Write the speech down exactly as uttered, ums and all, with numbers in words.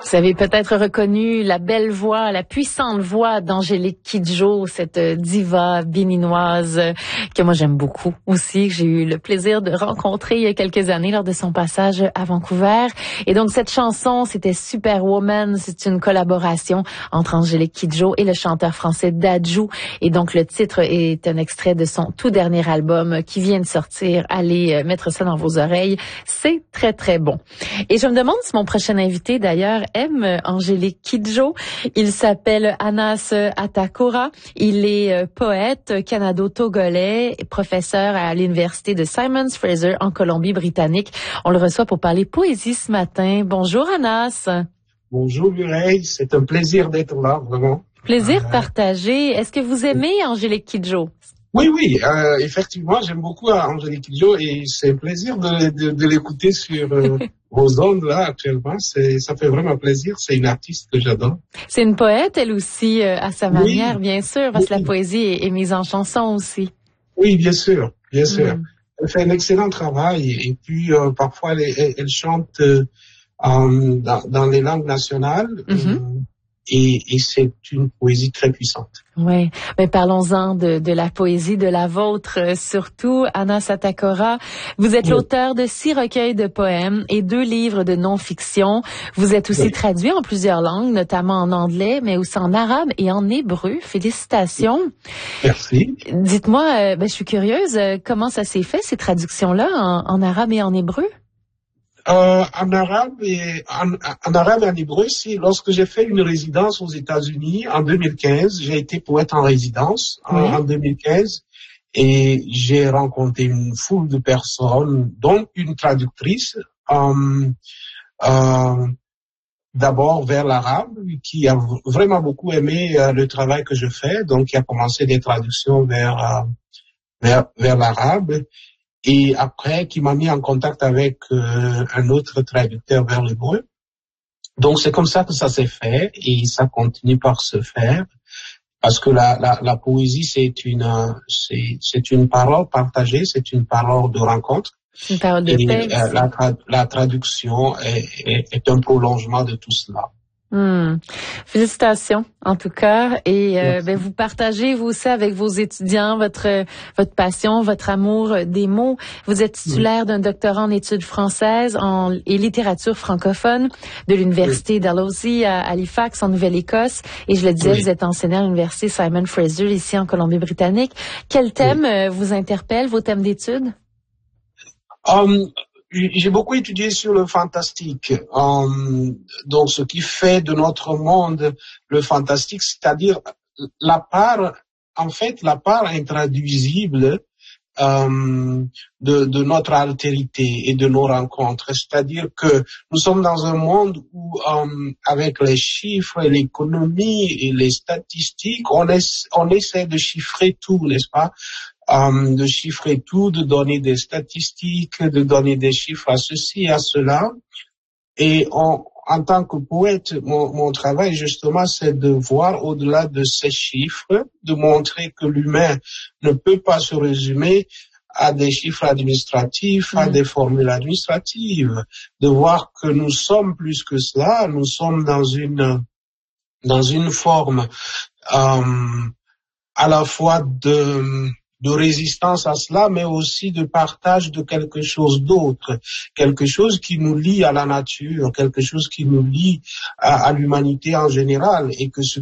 Vous avez peut-être reconnu la belle voix, la puissante voix d'Angélique Kidjo, cette diva béninoise que moi j'aime beaucoup aussi, que j'ai eu le plaisir de rencontrer il y a quelques années lors de son passage à Vancouver. Et donc cette chanson, c'était Superwoman, c'est une collaboration entre Angélique Kidjo et le chanteur français Dadju. Et donc le titre est un extrait de son tout dernier album qui vient de sortir. Allez mettre ça dans vos oreilles, c'est très très bon. Et je me demande si mon prochain invité d'ailleurs aime Angélique Kidjo. Il s'appelle Anas Atakora. Il est poète canado-togolais, professeur à l'université de Simon Fraser en Colombie-Britannique. On le reçoit pour parler poésie ce matin. Bonjour Anas. Bonjour Mireille, c'est un plaisir d'être là, vraiment. Plaisir euh... partagé. Est-ce que vous aimez Angélique Kidjo? Oui, oui, euh, effectivement, j'aime beaucoup Angélique Kidjo et c'est un plaisir de, de, de l'écouter sur euh, vos ondes là actuellement. C'est, ça fait vraiment plaisir. C'est une artiste que j'adore. C'est une poète, elle aussi, euh, à sa manière, oui. Bien sûr, parce oui. que la poésie est, est mise en chanson aussi. Oui, bien sûr, bien sûr. Mm. Elle fait un excellent travail et puis euh, parfois elle, elle, elle chante euh, dans, dans les langues nationales. Mm-hmm. euh, Et, et c'est une poésie très puissante. Oui, mais parlons-en de, de la poésie, de la vôtre euh, surtout, Anas Atakora. Vous êtes oui. l'auteur de six recueils de poèmes et deux livres de non-fiction. Vous êtes aussi oui. traduit en plusieurs langues, notamment en anglais, mais aussi en arabe et en hébreu. Félicitations. Merci. Dites-moi, euh, ben, je suis curieuse, euh, comment ça s'est fait, ces traductions-là, en, en arabe et en hébreu? Euh, en arabe et en, en arabe et en hébreu, c'est lorsque j'ai fait une résidence aux États-Unis en deux mille quinze. J'ai été poète en résidence oui. en, en deux mille quinze et j'ai rencontré une foule de personnes, dont une traductrice, euh, euh, d'abord vers l'arabe, qui a vraiment beaucoup aimé euh, le travail que je fais, donc qui a commencé des traductions vers euh, vers, vers l'arabe. Et après, qui m'a mis en contact avec euh, un autre traducteur vers l'hébreu. Donc, c'est comme ça que ça s'est fait et ça continue par se faire. Parce que la, la, la poésie, c'est une, c'est, c'est une parole partagée, c'est une parole de rencontre. Une parole de paix. Et euh, la, tra- la traduction est, est, est un prolongement de tout cela. Hmm. Félicitations en tout cas et euh, ben, vous partagez vous aussi avec vos étudiants votre votre passion, votre amour des mots. Vous êtes titulaire oui. d'un doctorat en études françaises en, et littérature francophone de l'université oui. Dalhousie à Halifax en Nouvelle-Écosse et je le disais oui. vous êtes enseignant à l'université Simon Fraser ici en Colombie-Britannique. Quels thèmes oui. euh, vous interpellent, vos thèmes d'études? Um... J'ai beaucoup étudié sur le fantastique, euh, donc ce qui fait de notre monde le fantastique, c'est-à-dire la part, en fait, la part intraduisible euh, de, de notre altérité et de nos rencontres. C'est-à-dire que nous sommes dans un monde où, euh, avec les chiffres, et l'économie et les statistiques, on, essa- on essaie de chiffrer tout, n'est-ce pas? Um, de chiffrer tout, de donner des statistiques, de donner des chiffres à ceci, à cela. Et on, en tant que poète, mon, mon travail justement, c'est de voir au-delà de ces chiffres, de montrer que l'humain ne peut pas se résumer à des chiffres administratifs, mmh. à des formules administratives, de voir que nous sommes plus que cela, nous sommes dans une dans une forme um, à la fois de de résistance à cela, mais aussi de partage de quelque chose d'autre, quelque chose qui nous lie à la nature, quelque chose qui nous lie à, à l'humanité en général, et que ce